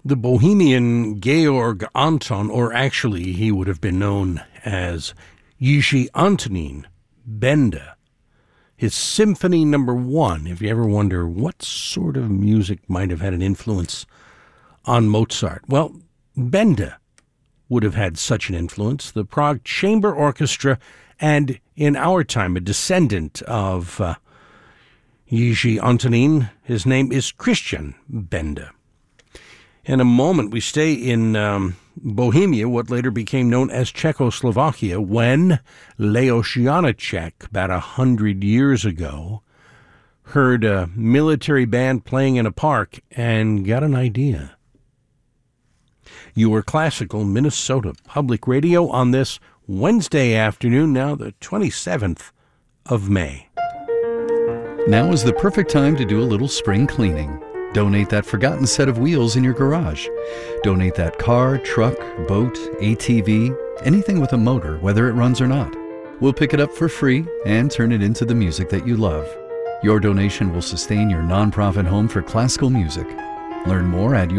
The Bohemian Georg Anton, or actually he would have been known as Jiří Antonín Benda. His Symphony No. 1, if you ever wonder what sort of music might have had an influence on Mozart. Well, Benda would have had such an influence. The Prague Chamber Orchestra, and in our time, a descendant of Jiří Antonín. His name is Christian Benda. In a moment, we stay in Bohemia, what later became known as Czechoslovakia, when Leos Janáček, about 100 years ago, heard a military band playing in a park and got an idea. Your Classical Minnesota Public Radio on this Wednesday afternoon, now the 27th of May. Now is the perfect time to do a little spring cleaning. Donate that forgotten set of wheels in your garage. Donate that car, truck, boat, ATV, anything with a motor, whether it runs or not. We'll pick it up for free and turn it into the music that you love. Your donation will sustain your nonprofit home for classical music. Learn more at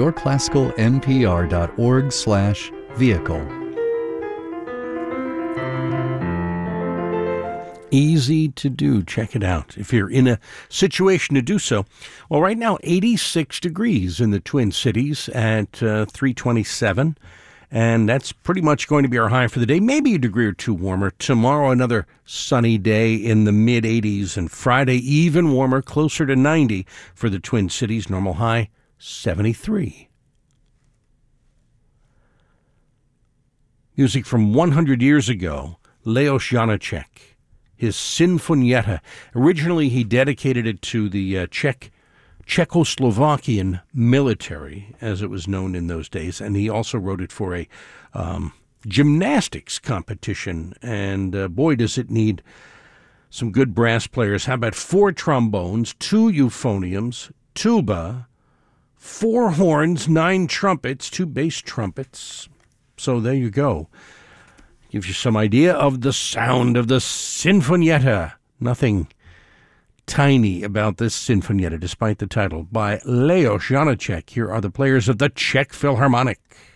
yourclassicalmpr.org/vehicle. Easy to do. Check it out if you're in a situation to do so. Well, right now, 86 degrees in the Twin Cities at 327, and that's pretty much going to be our high for the day. Maybe a degree or two warmer. Tomorrow, another sunny day in the mid-80s, and Friday, even warmer, closer to 90 for the Twin Cities. Normal high, 73. Music from 100 years ago, Leos Janáček. His Sinfonietta. Originally, he dedicated it to the Czechoslovakian military, as it was known in those days, and he also wrote it for a gymnastics competition, and boy, does it need some good brass players. How about 4 trombones, 2 euphoniums, tuba, 4 horns, 9 trumpets, 2 bass trumpets. So there you go. Gives you some idea of the sound of the Sinfonietta. Nothing tiny about this Sinfonietta, despite the title, by Leos Janáček. Here are the players of the Czech Philharmonic.